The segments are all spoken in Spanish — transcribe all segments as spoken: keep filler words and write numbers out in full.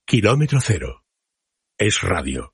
Kilómetro cero. Es radio.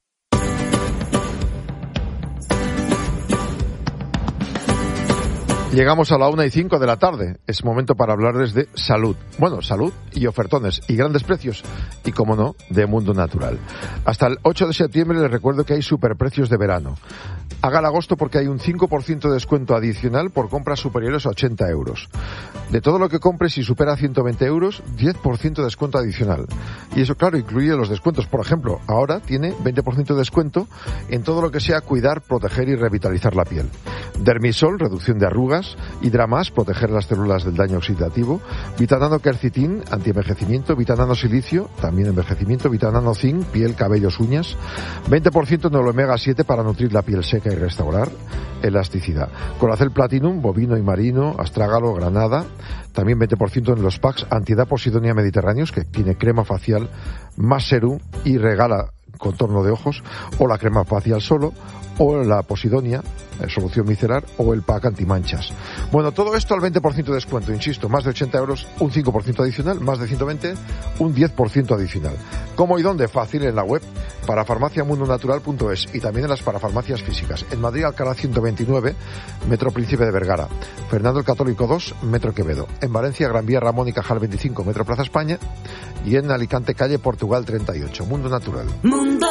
Llegamos a la una y cinco de la tarde. Es momento para hablarles de salud. Bueno, salud y ofertones y grandes precios. Y, como no, de mundo natural. Hasta el ocho de septiembre les recuerdo que hay superprecios de verano. Haga el agosto porque hay un cinco por ciento de descuento adicional por compras superiores a ochenta euros. De todo lo que compre, si supera ciento veinte euros, diez por ciento de descuento adicional. Y eso, claro, incluye los descuentos. Por ejemplo, ahora tiene veinte por ciento de descuento en todo lo que sea cuidar, proteger y revitalizar la piel. Dermisol, reducción de arrugas. Hidramas, proteger las células del daño oxidativo. Vitanano quercitín, antienvejecimiento. Vitanano silicio, también envejecimiento. Vitanano zinc, piel, cabellos, uñas. veinte por ciento en el omega siete para nutrir la piel seca y restaurar elasticidad. Colacel Platinum, bovino y marino, astrágalo, granada. También veinte por ciento en los packs Antiedad Posidonia Mediterráneos, que tiene crema facial más serum y regala contorno de ojos, o la crema facial solo, o la Posidonia, eh, solución micelar, o el pack antimanchas. Bueno, todo esto al veinte por ciento de descuento, insisto, más de ochenta euros, un cinco por ciento adicional, más de ciento veinte, un diez por ciento adicional. ¿Cómo y dónde? Fácil, en la web parafarmacia mundo natural punto es y también en las parafarmacias físicas. En Madrid, Alcalá ciento veintinueve, Metro Príncipe de Vergara. Fernando el Católico dos, Metro Quevedo. En Valencia, Gran Vía Ramón y Cajal veinticinco, Metro Plaza España. Y en Alicante, calle Portugal treinta y ocho, Mundo Natural. Mundo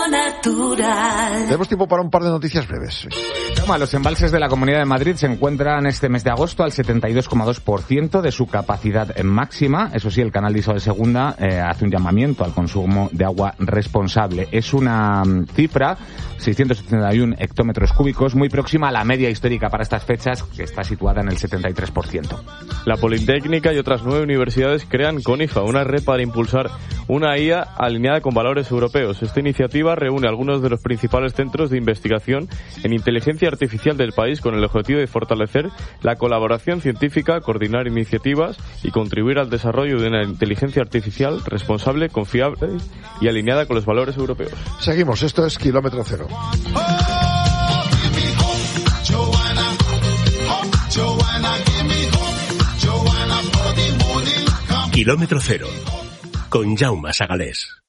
Natural. Tenemos tiempo para un par de noticias breves. Toma, los embalses de la Comunidad de Madrid se encuentran este mes de agosto al setenta y dos coma dos por ciento de su capacidad máxima. Eso sí, el canal de Isabel segunda eh, hace un llamamiento al consumo de agua responsable. Es una um, cifra, seiscientos setenta y uno hectómetros cúbicos, muy próxima a la media histórica para estas fechas, que está situada en el setenta y tres por ciento. La Politécnica y otras nueve universidades crean CONIFA, una red para impulsar una I A alineada con valores europeos. Esta iniciativa reúne a algunos de los principales centros de investigación en inteligencia artificial del país con el objetivo de fortalecer la colaboración científica, coordinar iniciativas y contribuir al desarrollo de una inteligencia artificial responsable, confiable y alineada con los valores europeos. Seguimos, esto es Kilómetro Cero. Kilómetro Cero, con Jaume Sagalés.